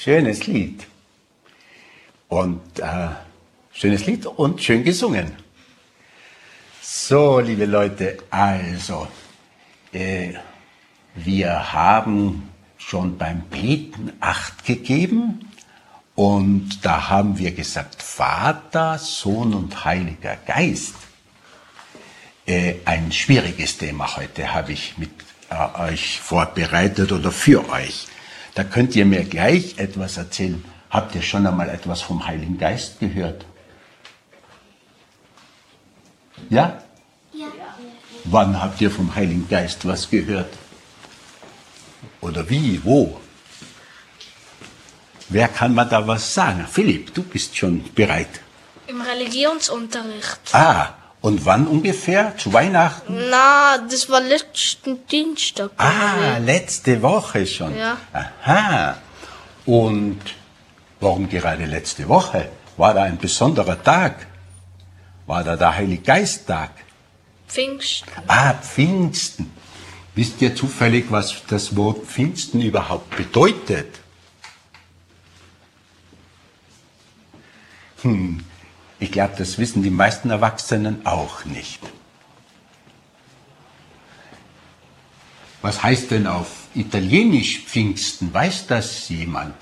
Schönes Lied. Und schönes Lied und schön gesungen. So, liebe Leute, also, wir haben schon beim Beten Acht gegeben und da haben wir gesagt, Vater, Sohn und Heiliger Geist. Ein schwieriges Thema heute habe ich mit euch vorbereitet oder für euch. Da könnt ihr mir gleich etwas erzählen. Habt ihr schon einmal etwas vom Heiligen Geist gehört? Ja? Ja. Wann habt ihr vom Heiligen Geist was gehört? Oder wie, wo? Wer kann mir da was sagen? Philipp, du bist schon bereit. Im Religionsunterricht. Ah, und wann ungefähr? Zu Weihnachten? Na, das war letzten Dienstag. Ah, letzte Woche schon. Ja. Aha. Und warum gerade letzte Woche? War da ein besonderer Tag? War da der Heilige Geist-Tag? Pfingsten. Ah, Pfingsten. Wisst ihr zufällig, was das Wort Pfingsten überhaupt bedeutet? Ich glaube, das wissen die meisten Erwachsenen auch nicht. Was heißt denn auf Italienisch Pfingsten? Weiß das jemand?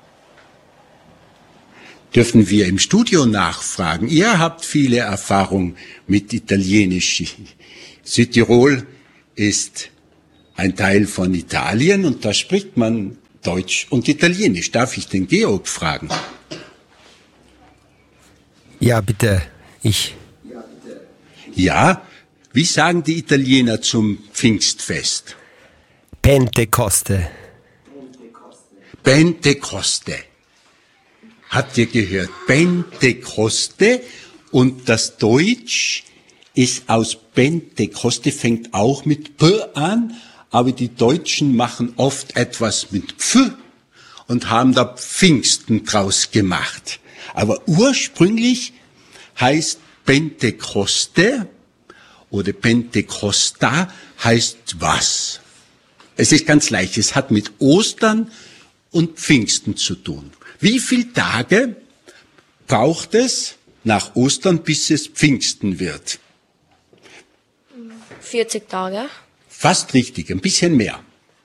Dürfen wir im Studio nachfragen. Ihr habt viele Erfahrung mit Italienisch. Südtirol ist ein Teil von Italien und da spricht man Deutsch und Italienisch. Darf ich den Georg fragen? Ja, bitte, ich. Ja, wie sagen die Italiener zum Pfingstfest? Pentekoste. Pentekoste. Habt ihr gehört? Pentekoste und das Deutsch ist aus Pentekoste, fängt auch mit P an, aber die Deutschen machen oft etwas mit Pf und haben da Pfingsten draus gemacht. Aber ursprünglich heißt Pentekoste oder Pentecosta heißt was? Es ist ganz leicht, es hat mit Ostern und Pfingsten zu tun. Wie viele Tage braucht es nach Ostern, bis es Pfingsten wird? 40 Tage. Fast richtig, ein bisschen mehr.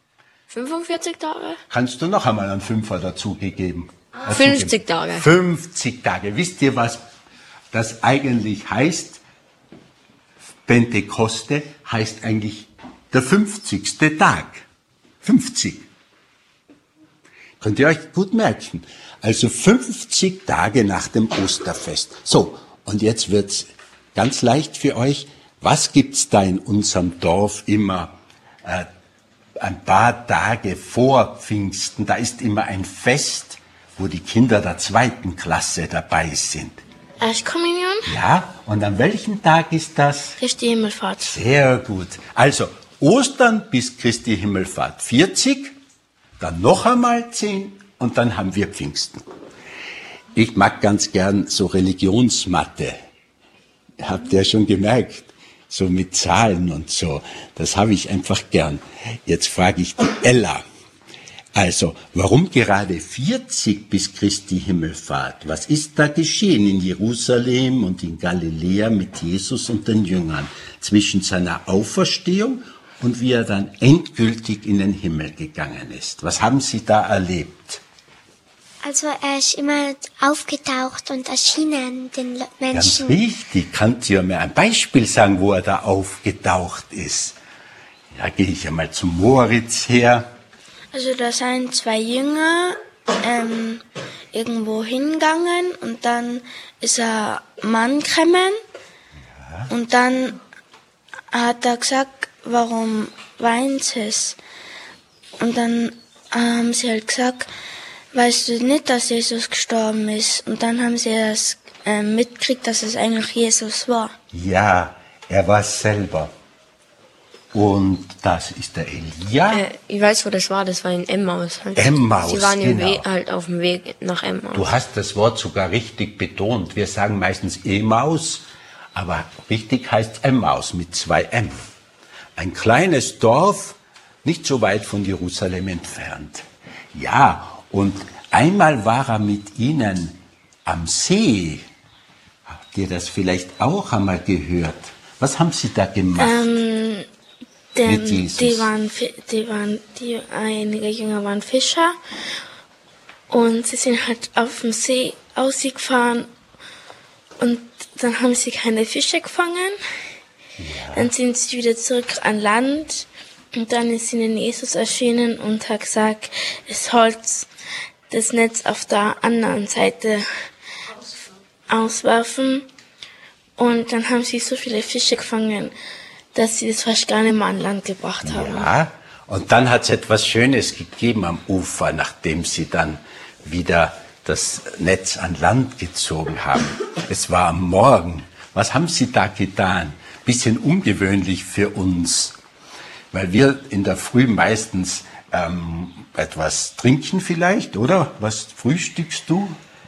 45 Tage. Kannst du noch einmal einen Fünfer dazugeben? 50 Tage. 50 Tage. Wisst ihr, was das eigentlich heißt? Pentekoste heißt eigentlich der 50. Tag. 50. Könnt ihr euch gut merken. Also 50 Tage nach dem Osterfest. So, und jetzt wird's ganz leicht für euch. Was gibt's da in unserem Dorf immer ein paar Tage vor Pfingsten? Da ist immer ein Fest, wo die Kinder der 2. Klasse dabei sind. Erstkommunion. Ja, und an welchem Tag ist das? Christi Himmelfahrt. Sehr gut. Also Ostern bis Christi Himmelfahrt 40, dann noch einmal 10 und dann haben wir Pfingsten. Ich mag ganz gern so Religionsmathe. Habt ihr schon gemerkt? So mit Zahlen und so. Das habe ich einfach gern. Jetzt frage ich die Ella. Also, warum gerade 40 bis Christi Himmelfahrt? Was ist da geschehen in Jerusalem und in Galiläa mit Jesus und den Jüngern zwischen seiner Auferstehung und wie er dann endgültig in den Himmel gegangen ist? Was haben Sie da erlebt? Also er ist immer aufgetaucht und erschienen den Menschen. Ganz richtig. Kannst du mir ein Beispiel sagen, wo er da aufgetaucht ist? Ja, gehe ich einmal zum Moritz her. Also da sind 2 Jünger irgendwo hingegangen und dann ist ein Mann gekommen und dann hat er gesagt, warum weint es? Und dann haben sie halt gesagt, weißt du nicht, dass Jesus gestorben ist? Und dann haben sie das mitgekriegt, dass es eigentlich Jesus war. Ja, er war es selber. Und das ist der Elia. Ich weiß, wo das war in Emmaus. Halt. Emmaus, Sie waren genau. halt auf dem Weg nach Emmaus. Du hast das Wort sogar richtig betont. Wir sagen meistens Emmaus, aber richtig heißt Emmaus mit 2 M. Ein kleines Dorf, nicht so weit von Jerusalem entfernt. Ja, und Einmal war er mit ihnen am See. Habt ihr das vielleicht auch einmal gehört? Was haben sie da gemacht? Mit Jesus? Einige Jünger waren Fischer und sie sind halt auf dem See ausgefahren und dann haben sie keine Fische gefangen. Ja. Dann sind sie wieder zurück an Land und dann ist ihnen Jesus erschienen und hat gesagt, es soll das Netz auf der anderen Seite auswerfen. Und dann haben sie so viele Fische gefangen, dass sie das fast gar nicht mehr an Land gebracht haben. Ja, und dann hat es etwas Schönes gegeben am Ufer, nachdem sie dann wieder das Netz an Land gezogen haben. Es war am Morgen. Was haben sie da getan? Bisschen ungewöhnlich für uns, weil wir in der Früh meistens etwas trinken vielleicht, oder? Was frühstückst du,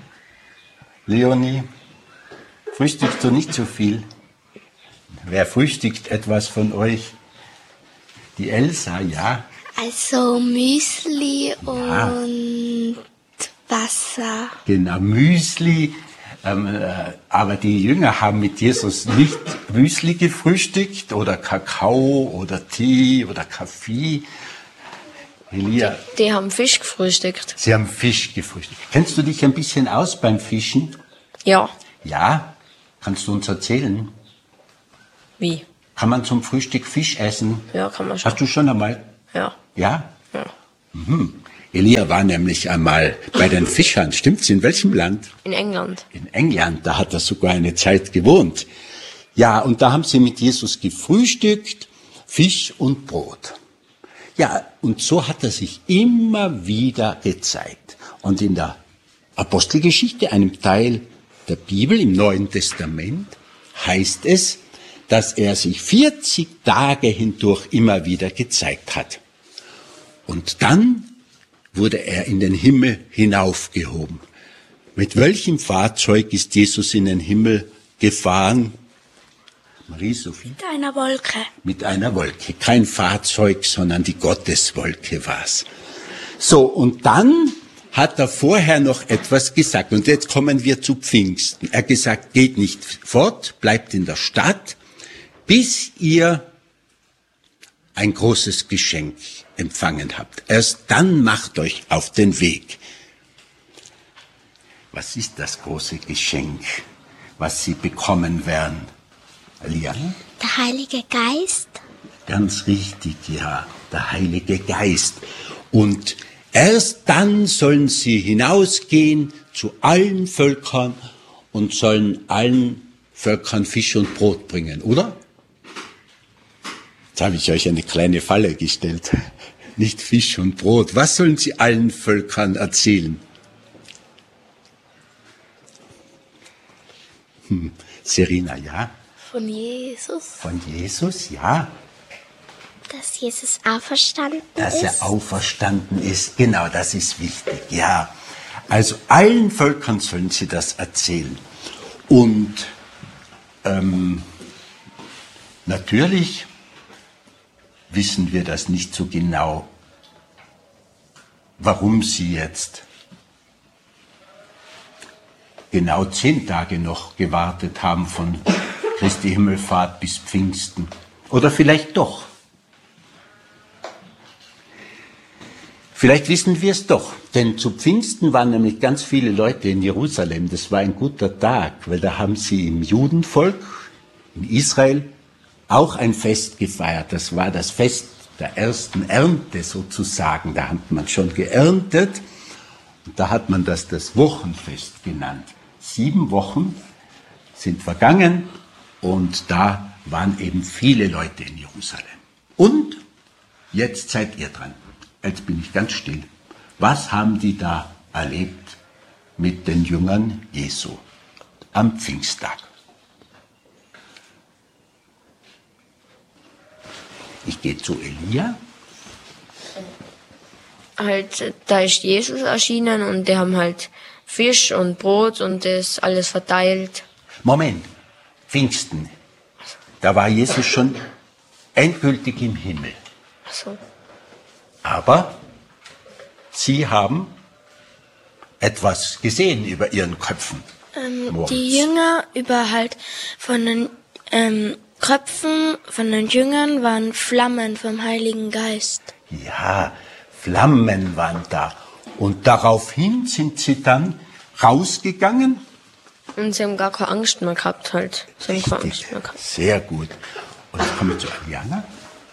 Leonie? Frühstückst du nicht so viel? Wer frühstückt etwas von euch? Die Elsa, ja? Also Müsli und Wasser. Genau, Müsli. Aber die Jünger haben mit Jesus nicht Müsli gefrühstückt oder Kakao oder Tee oder Kaffee. Elia, Die haben Fisch gefrühstückt. Sie haben Fisch gefrühstückt. Kennst du dich ein bisschen aus beim Fischen? Ja. Ja? Kannst du uns erzählen? Wie? Kann man zum Frühstück Fisch essen? Ja, kann man schon. Hast du schon einmal? Ja. Ja? Ja. Elia war nämlich einmal bei den Fischern. Stimmt's? In welchem Land? In England. In England. Da hat er sogar eine Zeit gewohnt. Ja, und da haben sie mit Jesus gefrühstückt, Fisch und Brot. Ja, und so hat er sich immer wieder gezeigt. Und in der Apostelgeschichte, einem Teil der Bibel im Neuen Testament, heißt es, dass er sich 40 Tage hindurch immer wieder gezeigt hat. Und dann wurde er in den Himmel hinaufgehoben. Mit welchem Fahrzeug ist Jesus in den Himmel gefahren? Marie-Sophie? Mit einer Wolke. Mit einer Wolke. Kein Fahrzeug, sondern die Gotteswolke war's. So, und dann hat er vorher noch etwas gesagt. Und jetzt kommen wir zu Pfingsten. Er hat gesagt, geht nicht fort, bleibt in der Stadt, bis ihr ein großes Geschenk empfangen habt. Erst dann macht euch auf den Weg. Was ist das große Geschenk, was sie bekommen werden? Alia? Der Heilige Geist. Ganz richtig, ja, der Heilige Geist. Und erst dann sollen sie hinausgehen zu allen Völkern und sollen allen Völkern Fisch und Brot bringen, oder? Jetzt habe ich euch eine kleine Falle gestellt. Nicht Fisch und Brot. Was sollen sie allen Völkern erzählen? Serena, ja? Von Jesus. Von Jesus, ja. Dass Jesus auferstanden Dass ist. er auferstanden ist. Genau, das ist wichtig, ja. Also allen Völkern sollen sie das erzählen. Und natürlich wissen wir das nicht so genau, warum sie jetzt genau 10 Tage noch gewartet haben von Christi Himmelfahrt bis Pfingsten. Oder vielleicht doch. Vielleicht wissen wir es doch, denn zu Pfingsten waren nämlich ganz viele Leute in Jerusalem. Das war ein guter Tag, weil da haben sie im Judenvolk, in Israel, auch ein Fest gefeiert. Das war das Fest der ersten Ernte sozusagen. Da hat man schon geerntet und da hat man das Wochenfest genannt. 7 Wochen sind vergangen und da waren eben viele Leute in Jerusalem. Und jetzt seid ihr dran. Jetzt bin ich ganz still. Was haben die da erlebt mit den Jüngern Jesu am Pfingsttag? Ich gehe zu Elia. Halt, da ist Jesus erschienen und die haben halt Fisch und Brot und das alles verteilt. Moment, Pfingsten. Da war Jesus schon endgültig im Himmel. Ach so. Aber sie haben etwas gesehen über ihren Köpfen? Die Jünger über halt von den Köpfen von den Jüngern waren Flammen vom Heiligen Geist. Ja, Flammen waren da. Und daraufhin sind sie dann rausgegangen. Und sie haben gar keine Angst mehr gehabt halt. Sie haben keine Angst mehr gehabt. Sehr gut. Und jetzt kommen wir zu Aliana.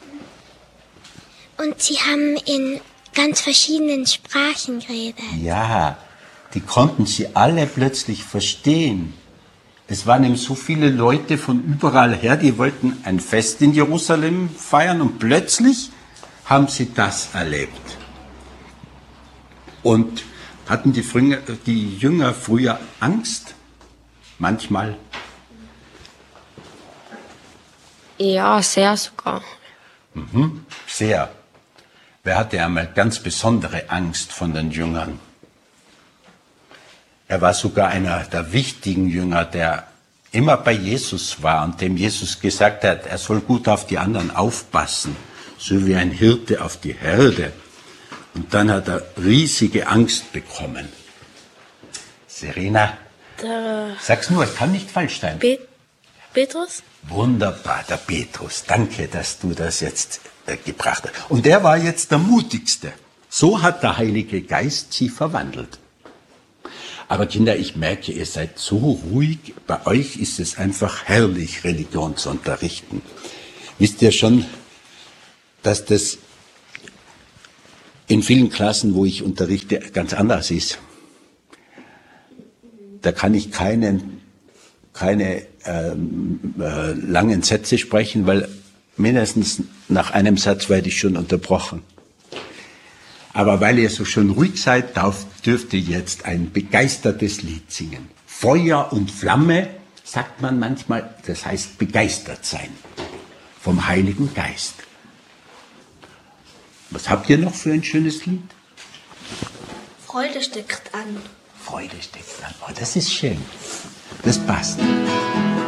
Und sie haben in ganz verschiedenen Sprachen geredet. Ja, die konnten sie alle plötzlich verstehen. Es waren eben so viele Leute von überall her, die wollten ein Fest in Jerusalem feiern und plötzlich haben sie das erlebt. Und hatten die Jünger früher Angst? Manchmal? Ja, sehr sogar. Sehr. Wer hatte einmal ganz besondere Angst von den Jüngern? Er war sogar einer der wichtigen Jünger, der immer bei Jesus war und dem Jesus gesagt hat, er soll gut auf die anderen aufpassen, so wie ein Hirte auf die Herde. Und dann hat er riesige Angst bekommen. Serena, sag's nur, es kann nicht falsch sein. Petrus? Wunderbar, der Petrus. Danke, dass du das jetzt gebracht hast. Und der war jetzt der Mutigste. So hat der Heilige Geist sie verwandelt. Aber Kinder, ich merke, ihr seid so ruhig. Bei euch ist es einfach herrlich, Religion zu unterrichten. Wisst ihr schon, dass das in vielen Klassen, wo ich unterrichte, ganz anders ist? Da kann ich keine langen Sätze sprechen, weil mindestens nach einem Satz werde ich schon unterbrochen. Aber weil ihr so schön ruhig seid, dürft ihr jetzt ein begeistertes Lied singen. Feuer und Flamme, sagt man manchmal, das heißt begeistert sein vom Heiligen Geist. Was habt ihr noch für ein schönes Lied? Freude steckt an. Freude steckt an. Oh, das ist schön. Das passt.